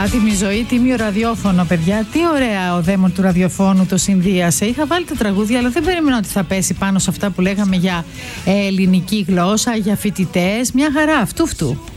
Άτιμη ζωή, τίμιο ραδιόφωνο, παιδιά. Τι ωραία ο δαίμον του ραδιοφώνου το συνδύασε. Είχα βάλει τα τραγούδια, αλλά δεν περίμενα ότι θα πέσει πάνω σε αυτά που λέγαμε για ελληνική γλώσσα, για φοιτητές. Μια χαρά, αυτού.